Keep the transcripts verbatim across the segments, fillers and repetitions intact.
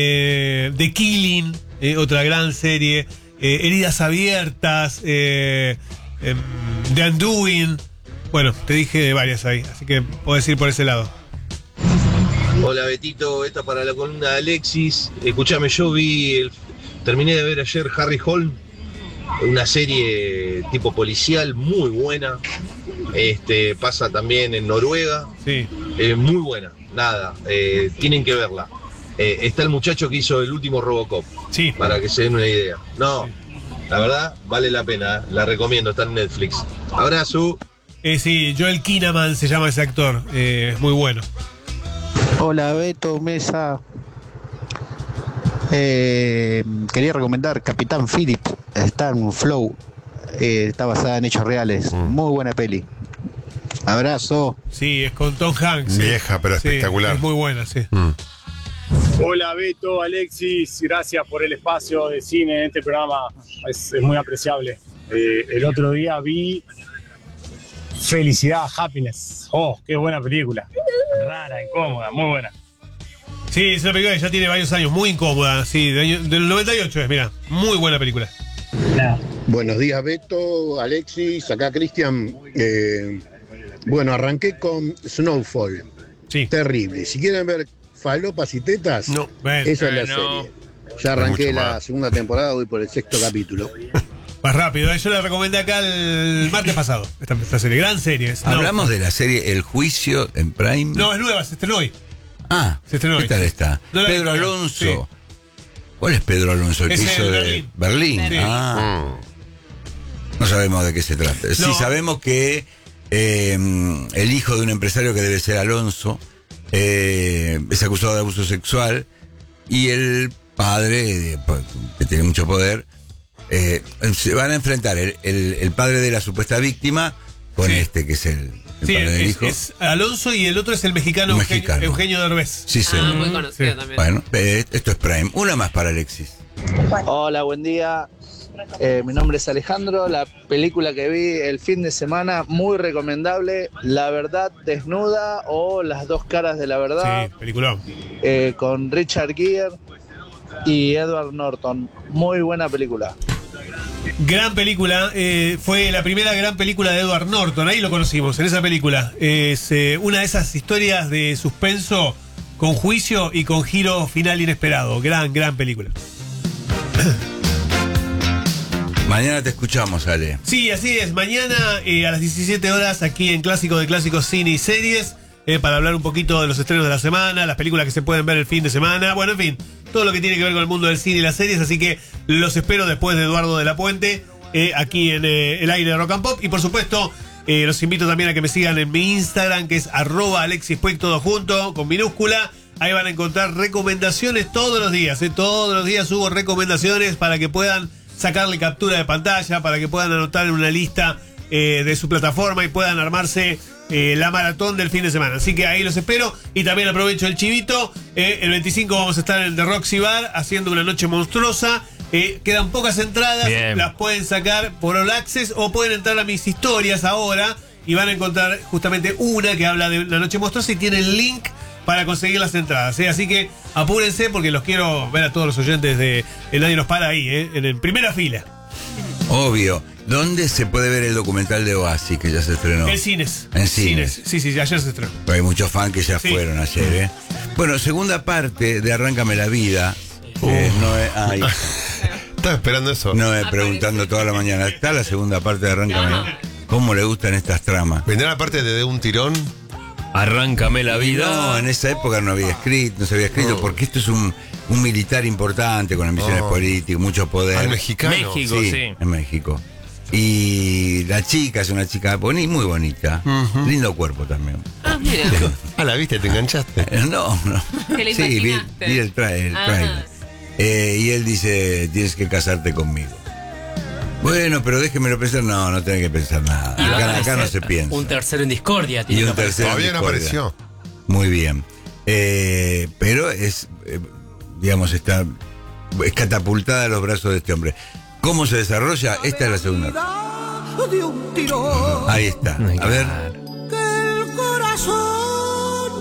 Eh, The Killing, eh, otra gran serie. Eh, Heridas Abiertas. Eh, eh, The Undoing. Bueno, te dije varias ahí, así que podés ir por ese lado. Hola Betito, esta para la columna de Alexis. Escuchame, yo vi, el, terminé de ver ayer Harry Holm, una serie tipo policial muy buena. Este pasa también en Noruega. Sí. Eh, muy buena, nada, eh, tienen que verla. Eh, está el muchacho que hizo el último Robocop. Sí. Para que se den una idea. No, la verdad vale la pena, ¿eh? La recomiendo, está en Netflix. Abrazo. Eh, sí, Joel Kinnaman se llama ese actor, eh, es muy bueno. Hola Beto, Mesa. Eh, quería recomendar Capitán Phillip, está en Flow, eh, está basada en hechos reales, muy buena peli. Abrazo. Sí, es con Tom Hanks. Vieja, pero sí, espectacular. Es muy buena, sí. Mm. Hola Beto, Alexis, gracias por el espacio de cine en este programa, es, es muy apreciable. Eh, el otro día vi Felicidad, Happiness. Oh, qué buena película. Rara, incómoda, muy buena. Sí, es una película que ya tiene varios años, muy incómoda, sí, de año, del noventa y ocho es, mira, muy buena película. Nah. Buenos días Beto, Alexis, acá Cristian. Eh, bueno, arranqué con Snowfall. Sí. Terrible. Si quieren ver falopas y tetas, No, ven. esa es la Eh, no. serie. Ya arranqué mucho la más. segunda temporada, voy por el sexto capítulo. Más rápido, eh, yo la recomendé acá el martes pasado, esta, esta serie, gran serie. es- no. Hablamos de la serie El Juicio en Prime. No, es nueva, se estrenó hoy. Ah, se estrenó ¿qué hoy. tal está? No la vi Pedro todavía. Alonso. Sí. ¿Cuál es Pedro Alonso? El que Es hizo el de Berlín. Berlín. Sí. Ah, no sabemos de qué se trata. Sí No. sabemos que eh, el hijo de un empresario que debe ser Alonso eh, es acusado de abuso sexual y el padre, eh, que tiene mucho poder, eh, se van a enfrentar el, el- el padre de la supuesta víctima con Sí. este que es el, el Sí, padre del es, hijo. es Alonso y el otro es el mexicano, Un Eugenio, mexicano. Eugenio Derbez. Sí, sí. Ah, muy conocido Sí. también. Bueno, eh, esto es Prime. Una más para Alexis. Hola, buen día. Eh, mi nombre es Alejandro. La película que vi el fin de semana, muy recomendable. La verdad desnuda o Las dos caras de la verdad, Sí, peliculón. eh, con Richard Gere y Edward Norton. Muy buena película. Gran película, eh, fue la primera gran película de Edward Norton, ahí lo conocimos, en esa película. Es eh, una de esas historias de suspenso con juicio y con giro final inesperado. Gran, gran película. Mañana te escuchamos, Ale. Sí, así es. Mañana eh, a las diecisiete horas aquí en Clásico de Clásicos Cine y Series eh, para hablar un poquito de los estrenos de la semana, las películas que se pueden ver el fin de semana. Bueno, en fin, todo lo que tiene que ver con el mundo del cine y las series. Así que los espero después de Eduardo de la Puente eh, aquí en eh, el aire de Rock and Pop. Y por supuesto, eh, los invito también a que me sigan en mi Instagram, que es arroba Alexis Puig, todo junto, con minúscula. Ahí van a encontrar recomendaciones todos los días. Eh, todos los días subo recomendaciones para que puedan sacarle captura de pantalla, para que puedan anotar en una lista eh, de su plataforma y puedan armarse eh, la maratón del fin de semana. Así que ahí los espero y también aprovecho el chivito. Eh, el veinticinco vamos a estar en el The Roxy Bar haciendo una noche monstruosa. Eh, quedan pocas entradas, Bien. las pueden sacar por All Access o pueden entrar a mis historias ahora y van a encontrar justamente una que habla de la noche monstruosa y tiene el link para conseguir las entradas, ¿eh? Así que apúrense porque los quiero ver a todos los oyentes de El Nadie Nos Para ahí, ¿eh? En, en primera fila. Obvio. ¿Dónde se puede ver el documental de Oasis que ya se estrenó? En cines. En cines. Sí, sí, ayer se estrenó. Hay muchos fans que ya Sí. fueron ayer, ¿eh? Bueno, segunda parte de Arráncame la Vida. Eh, Noé, ay, Estaba esperando eso. Noé preguntando toda la mañana. ¿Está la segunda parte de Arráncame? ¿Cómo le gustan estas tramas? ¿Vendrá la parte de De un tirón? Arráncame la vida. No, en esa época no había escrito, no se había escrito, Oh. porque esto es un, un militar importante con ambiciones Oh. políticas, mucho poder. Al mexicano. México. Sí, sí. en México. Y la chica es una chica boni- muy bonita. Ujú. Lindo cuerpo también. Ah, mira. Ah, la viste, te enganchaste. Eh, No, no. ¿Te la Sí, vi, imaginaste? vi el, tra- el Ah. trailer. Eh, y él dice, tienes que casarte conmigo. Bueno, pero déjemelo pensar. No, no tenés que pensar nada. Y va a Acá, acá no aparecer se piensa. Un tercero en discordia. Y tiene un que aparecer. tercero. Todavía no Discordia. apareció. Muy bien. Eh, pero es, eh, digamos, está es catapultada a los brazos de este hombre. ¿Cómo se desarrolla? Esta es la segunda. Ahí está. A ver. Que el corazón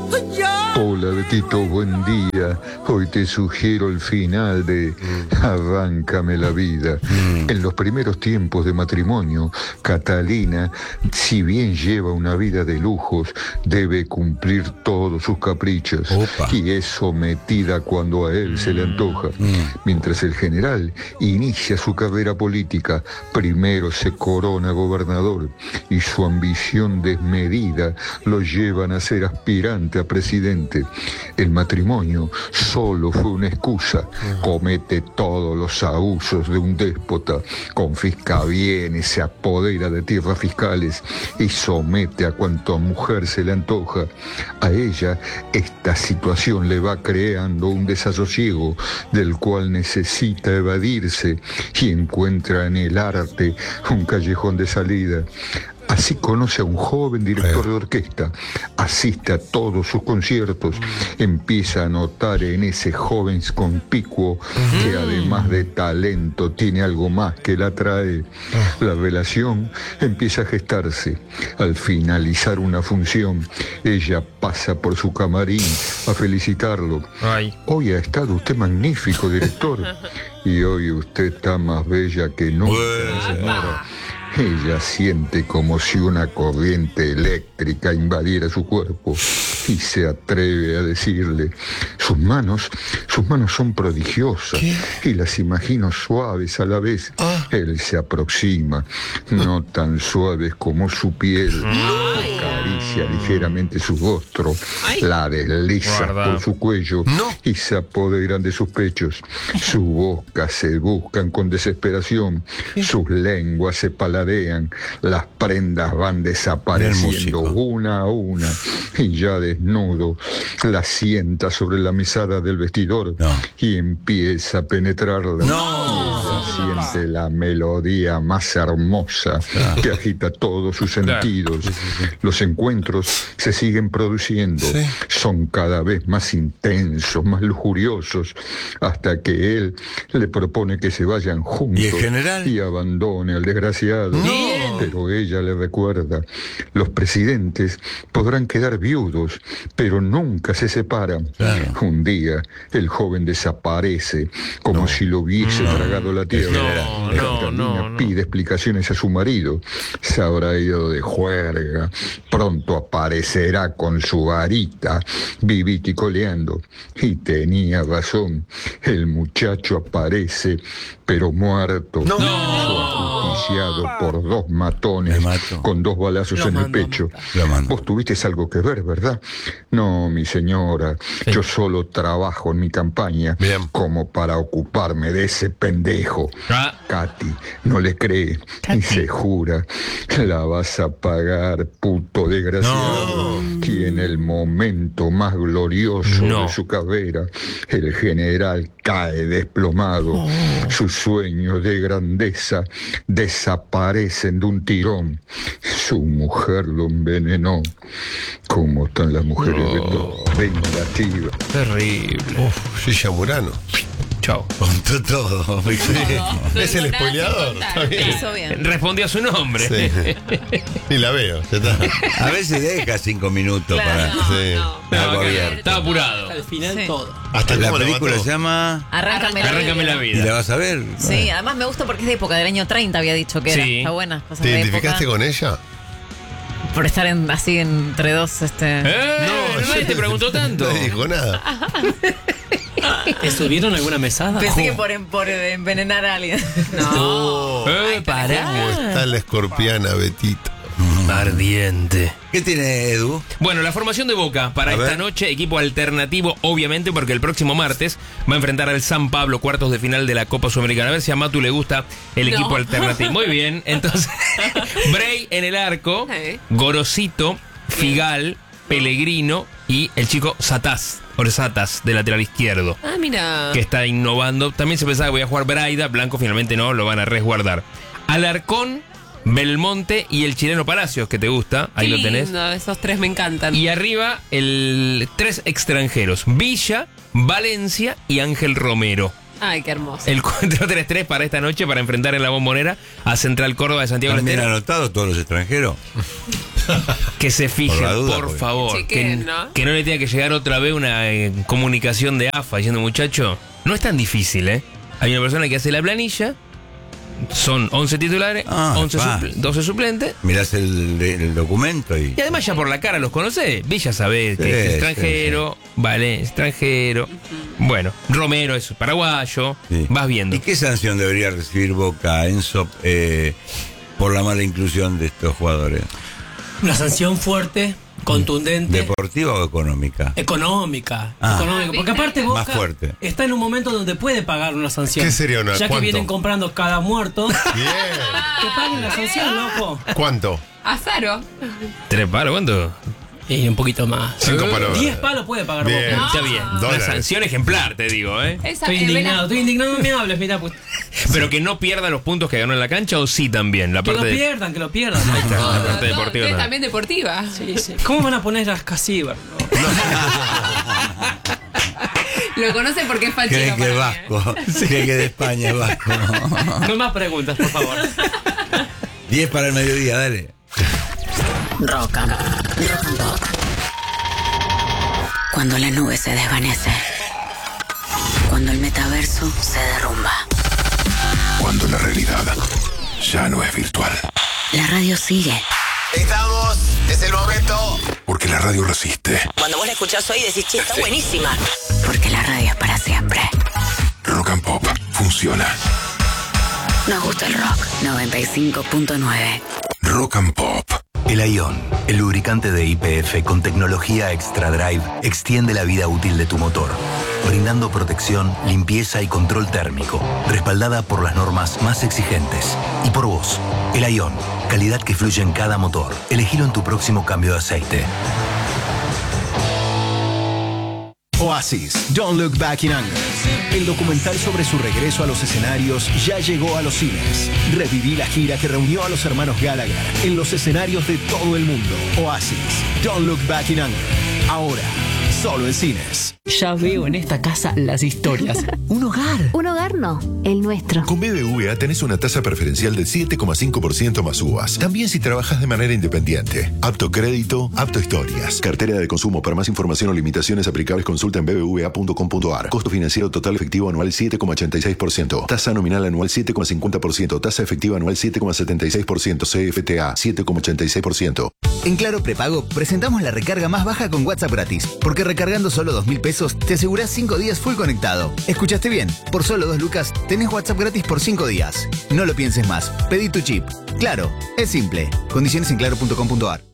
Hola Betito, buen día. Hoy te sugiero el final de Arráncame la vida. En los primeros tiempos de matrimonio, Catalina, si bien lleva una vida de lujos, debe cumplir todos sus caprichos. Opa. Y es sometida cuando a él se le antoja. Mientras el general inicia su carrera política, primero se corona gobernador y su ambición desmedida lo llevan a ser aspirante a presidente. El matrimonio solo fue una excusa. Comete todos los abusos de un déspota, confisca bienes, se apodera de tierras fiscales y somete a cuanto mujer se le antoja. A ella esta situación le va creando un desasosiego del cual necesita evadirse y encuentra en el arte un callejón de salida. Así conoce a un joven director de orquesta, asiste a todos sus conciertos, empieza a notar en ese joven conspicuo que además de talento tiene algo más que la atrae. La relación empieza a gestarse. Al finalizar una función, ella pasa por su camarín a felicitarlo. Ay. Hoy ha estado usted magnífico, director, y hoy usted está más bella que nunca, señora. Ella siente como si una corriente eléctrica invadiera su cuerpo y se atreve a decirle, sus manos, sus manos son prodigiosas. ¿Qué? Y las imagino suaves a la vez. Ah. Él se aproxima, no tan suaves como su piel, Ay. acaricia ligeramente su rostro, Ay. la desliza Guarda. por su cuello no. y se apoderan de sus pechos. Sus bocas se buscan con desesperación, ¿Qué? sus lenguas se paladean. Las prendas van desapareciendo una a una y ya desnudo la sienta sobre la mesada del vestidor no. y empieza a penetrarla. No. Y ella siente la melodía más hermosa no. que agita todos sus sentidos. Claro. Sí, sí, sí. Los encuentros se siguen produciendo, sí. son cada vez más intensos, más lujuriosos, hasta que él le propone que se vayan juntos ¿Y, el general? y abandone al desgraciado. No. Pero ella le recuerda, los presidentes podrán quedar viudos, pero nunca se separan. Claro. Un día el joven desaparece como no. si lo hubiese no. tragado la tierra. No, Catalina no, no, pide no. explicaciones a su marido. Se habrá ido de juerga. Pronto aparecerá con su varita, viviticoleando. Y tenía razón. El muchacho aparece, pero muerto. No. Ajusticiado por dos matones con dos balazos Lo en mando, el pecho. Vos tuviste algo que ver, ¿verdad? No, mi señora. Sí. Yo solo trabajo en mi campaña Bien. como para ocuparme de ese pendejo. Ah. Katy no le cree Katy. y se jura. La vas a pagar, puto desgraciado. No. Y en el momento más glorioso no. de su carrera, el general cae desplomado. Oh. Sus sueños de grandeza desaparecen de un tirón. Su mujer lo envenenó. ¿Cómo están las mujeres no. vengativas? Terrible. Uf, Gilla Murano. Chao. Contó todo. Sí. No, es el spoileador. Está bien. bien. Respondió a su nombre. Sí. Y la veo. Está. A veces deja cinco minutos claro, para. No, sí. no. no Estaba apurado. Al final sí. todo. Hasta la película se llama Arráncame, Arráncame la vida. ¿Y la vas a ver? Sí, bueno. además me gusta porque es de época, del año treinta había dicho que era. Sí. Está buena. ¿Te identificaste época. con ella? Por estar en, así entre dos, este. Eh, no, nadie te preguntó tanto. No dijo nada. ¿Te subieron alguna mesada? Pensé que por, por envenenar a alguien. No. Oh, eh, pará. ¿Cómo está la escorpiana, Betito? Mm. Ardiente. ¿Qué tiene Edu? Bueno, la formación de Boca para a esta ver. noche, equipo alternativo, obviamente, porque el próximo martes va a enfrentar al San Pablo, cuartos de final de la Copa Sudamericana. A ver si a Matu le gusta el no. equipo alternativo. Muy bien, entonces, Bray en el arco, Gorosito, Figal, Pellegrino y el chico Satás, Orsatas, de lateral izquierdo. Ah, mira. Que está innovando. También se pensaba que voy a jugar Braida, Blanco finalmente no, lo van a resguardar. Alarcón, Belmonte y el chileno Palacios, que te gusta, ahí Qué lo tenés. Lindo, esos tres me encantan. Y arriba, el tres extranjeros, Villa, Valencia y Ángel Romero. Ay, qué hermoso. El cuatro tres tres para esta noche, para enfrentar en la Bombonera a Central Córdoba de Santiago del Estero. ¿También anotados todos los extranjeros? que se fijen, Por por, la duda, porque- favor. Chequen, que, ¿no? que no le tenga que llegar otra vez una eh, comunicación de A F A diciendo, muchacho, no es tan difícil, ¿eh? Hay una persona que hace la planilla, son once titulares, Ah, once pa. supl- doce suplentes. Mirás el, el documento y. Y además ya por la cara los conocés, vi ya sabés que Sí, es extranjero, vale, extranjero. Bueno, Romero es paraguayo, Sí. vas viendo. ¿Y qué sanción debería recibir Boca, Enzo, eh, por la mala inclusión de estos jugadores? Una sanción fuerte, contundente, ¿Deportiva o económica? económica. Ah. económica. Porque aparte Boca Más fuerte. está en un momento donde puede pagar una sanción. ¿Qué sería una- Ya que cuánto? vienen comprando cada muerto, Bien. que paguen la sanción, loco. ¿Cuánto? Azaro. ¿Tres palos cuánto? Y un poquito más. Cinco palos. Diez palos puede pagar Bien. Boca. Está bien. Una Dólares. sanción ejemplar, te digo, ¿eh? Esa, Estoy eh, indignado, Vela- estoy indignado, no me hables, mira, pues. Pero que no pierda los puntos que ganó en la cancha o sí también. La Que lo parte de- pierdan, que lo pierdan. Ahí está, Todo, la parte todo. deportiva. Ustedes no. también deportiva. Sí, sí. ¿Cómo van a poner las casivas? Lo conocen porque es falchero. Cree que es para mí, ¿eh? vasco. Cree que de España es vasco. No más preguntas, por favor. diez para el mediodía, dale. Rock and, rock and pop. Cuando la nube se desvanece. Cuando el metaverso se derrumba. Cuando la realidad ya no es virtual. La radio sigue. Estamos, es el momento. Porque la radio resiste. Cuando vos la escuchás hoy decís, che, está buenísima. Porque la radio es para siempre. Rock and Pop funciona. Nos gusta el rock. noventa y cinco punto nueve. Rock and Pop. El Ion, el lubricante de Y P F con tecnología Extra Drive, extiende la vida útil de tu motor, brindando protección, limpieza y control térmico, respaldada por las normas más exigentes. Y por vos, el Ion, calidad que fluye en cada motor. Elegilo en tu próximo cambio de aceite. Oasis, Don't Look Back in Anger. El documental sobre su regreso a los escenarios ya llegó a los cines. Reviví la gira que reunió a los hermanos Gallagher en los escenarios de todo el mundo. Oasis, Don't Look Back in Anger. Ahora, solo en cines. Ya veo en esta casa las historias. Un hogar. Un hogar no, el nuestro. Con B B V A tenés una tasa preferencial del siete coma cinco por ciento más U V A S. También si trabajas de manera independiente. Apto crédito, apto historias. Cartera de consumo. Para más información o limitaciones aplicables consulta en b b v a punto com punto a r. Costo financiero total efectivo anual siete coma ochenta y seis por ciento. Tasa nominal anual siete coma cincuenta por ciento. Tasa efectiva anual siete coma setenta y seis por ciento. C F T A siete coma ochenta y seis por ciento. En Claro Prepago presentamos la recarga más baja con WhatsApp gratis. Porque recargando solo dos mil pesos te asegurás cinco días full conectado. ¿Escuchaste bien? Por solo dos lucas tenés WhatsApp gratis por cinco días. No lo pienses más. Pedí tu chip. Claro, es simple. Condiciones en claro punto com punto a r.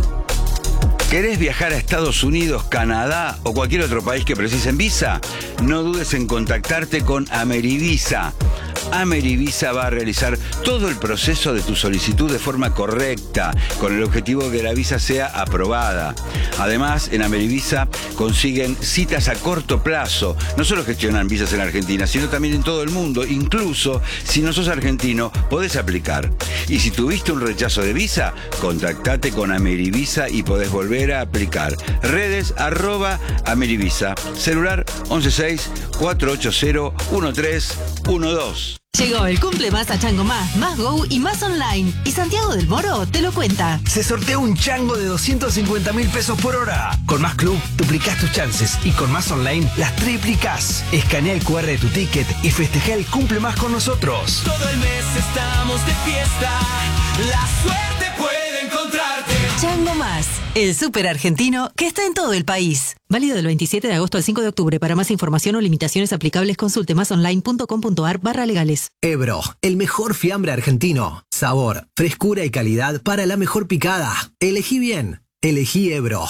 ¿Querés viajar a Estados Unidos, Canadá o cualquier otro país que precisen visa? No dudes en contactarte con Amerivisa. Amerivisa va a realizar todo el proceso de tu solicitud de forma correcta, con el objetivo de que la visa sea aprobada. Además, en Amerivisa consiguen citas a corto plazo. No solo gestionan visas en Argentina, sino también en todo el mundo. Incluso, si no sos argentino, podés aplicar. Y si tuviste un rechazo de visa, contactate con Amerivisa y podés volver a aplicar. Redes arroba Amerivisa. Celular once seis cuatro ocho cero uno tres uno dos. Llegó el cumple más a Chango Más, Más Go y Más Online. Y Santiago del Moro te lo cuenta. Se sortea un chango de doscientos cincuenta mil pesos por hora. Con Más Club duplicás tus chances y con Más Online las triplicás. Escanea el cu erre de tu ticket y festeja el cumple más con nosotros. Todo el mes estamos de fiesta. La suerte puede encontrarte. Chango Más, el súper argentino que está en todo el país. Válido del veintisiete de agosto al cinco de octubre. Para más información o limitaciones aplicables, consulte masonline punto com punto a r barra legales. Ebro, el mejor fiambre argentino. Sabor, frescura y calidad para la mejor picada. Elegí bien. Elegí Ebro.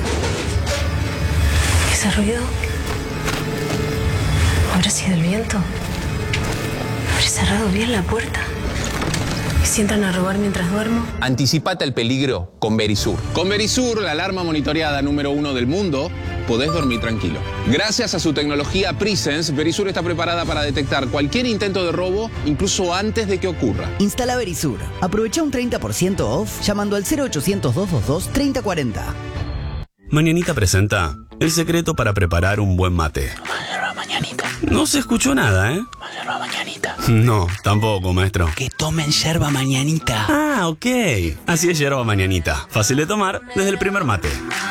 ¿Ese ruido? ¿Habrá sido el viento? ¿Habré cerrado bien la puerta? ¿Y si entran a robar mientras duermo? Anticipate al peligro con Verisur. Con Verisur, la alarma monitoreada número uno del mundo, podés dormir tranquilo. Gracias a su tecnología Presence, Verisur está preparada para detectar cualquier intento de robo, incluso antes de que ocurra. Instala Verisur. Aprovecha un treinta por ciento off llamando al cero ochocientos, doscientos veintidós, treinta cuarenta. Mañanita presenta el secreto para preparar un buen mate. Mañanita. No se escuchó nada, ¿eh? Yerba mañanita. No, tampoco, maestro. Que tomen yerba mañanita. Ah, ok. Así es yerba mañanita. Fácil de tomar desde el primer mate.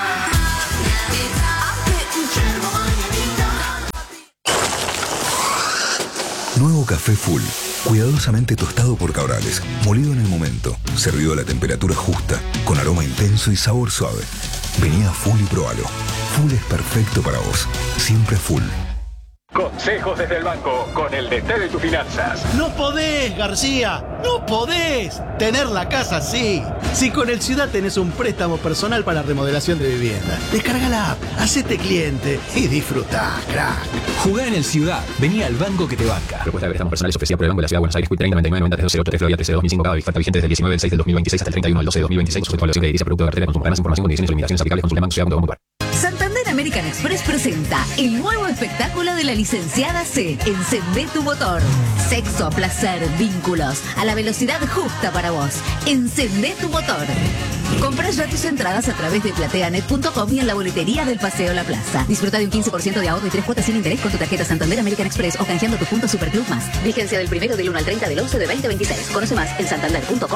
Nuevo café Full. Cuidadosamente tostado por Cabrales. Molido en el momento. Servido a la temperatura justa. Con aroma intenso y sabor suave. Vení a Full y probalo. Full es perfecto para vos. Siempre Full. Consejos desde el banco con el D T de tus finanzas. No podés, García, no podés tener la casa así. Si con el Ciudad tenés un préstamo personal para remodelación de vivienda, descarga la app, hacete cliente y disfrutá, crack. Jugá en el Ciudad, vení al banco que te banca. Propuesta de préstamos personales ofrecida por el Banco de la Ciudad de Buenos Aires, treinta noventa y nueve noventa tres cero ocho tres Florida trece dos mil cinco, cada oferta vigente desde el diecinueve del seis del dos mil veintiséis hasta el treinta y uno del doce del dos mil veintiséis, sujeto a evaluación crediticia, producto de cartera de consumo. Para más información, condiciones y limitaciones aplicables, consulte banco ciudad punto com punto ar. Santander American Express presenta el nuevo espectáculo de la licenciada C. Encendé tu motor. Sexo, placer, vínculos, a la velocidad justa para vos. Encendé tu motor. Compra ya tus entradas a través de plateanet punto com y en la boletería del Paseo La Plaza. Disfruta de un quince por ciento de ahorro y tres cuotas sin interés con tu tarjeta Santander American Express o canjeando tu punto Superclub más. Vigencia del primero del uno al treinta del once de veinte veintiséis. Conoce más en santander punto com.